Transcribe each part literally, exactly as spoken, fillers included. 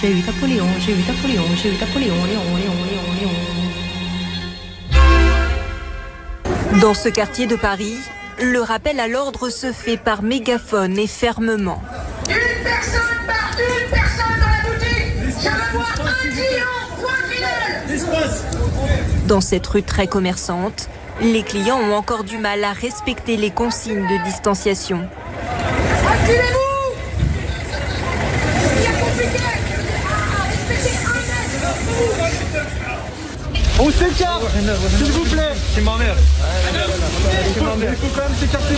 j'ai eu Napoléon, j'ai eu Napoléon, j'ai eu Napoléon, Léon, Léon, Léon, Léon. Dans ce quartier de Paris, le rappel à l'ordre se fait par mégaphone et fermement. Une personne par une personne dans la boutique. Je veux voir un client, point final. Dans cette rue très commerçante, les clients ont encore du mal à respecter les consignes de distanciation. Acculez-vous. Il y a compliqué. Respectez un mètre. On s'écarte, s'il vous plaît. C'est ma mère. Il faut quand même s'écarter.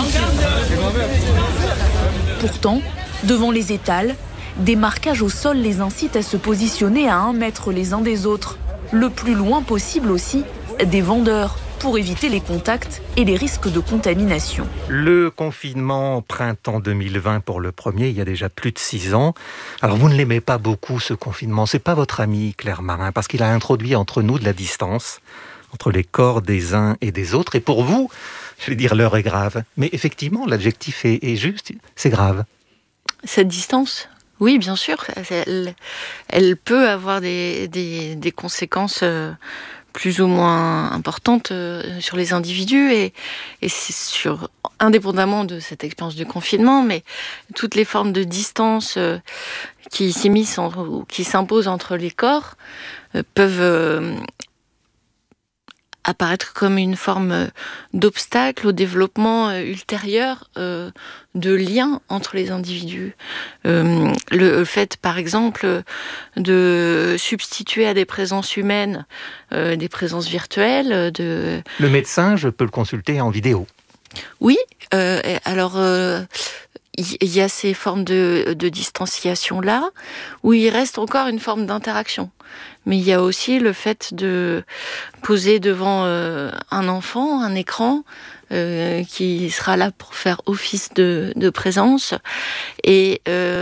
Pourtant, devant les étals, des marquages au sol les incitent à se positionner à un mètre les uns des autres, le plus loin possible aussi des vendeurs, pour éviter les contacts et les risques de contamination. Le confinement printemps deux mille vingt pour le premier, il y a déjà plus de six ans. Alors vous ne l'aimez pas beaucoup ce confinement, c'est pas votre ami Claire Marin, parce qu'il a introduit entre nous de la distance, entre les corps des uns et des autres, et pour vous, je vais dire l'heure est grave. Mais effectivement, l'adjectif est, est juste, c'est grave. Cette distance ? Oui, bien sûr. Elle, elle peut avoir des, des, des conséquences euh, plus ou moins importantes euh, sur les individus et, et c'est sur, indépendamment de cette expérience du confinement, mais toutes les formes de distance euh, qui s'immiscent en, ou qui s'imposent entre les corps euh, peuvent euh, apparaître comme une forme d'obstacle au développement ultérieur euh, de liens entre les individus. Euh, le fait, par exemple, de substituer à des présences humaines euh, des présences virtuelles. De... Le médecin, je peux le consulter en vidéo. Oui, euh, alors... Euh, il y a ces formes de, de distanciation-là, où il reste encore une forme d'interaction. Mais il y a aussi le fait de poser devant euh, un enfant, un écran, euh, qui sera là pour faire office de, de présence. Et euh,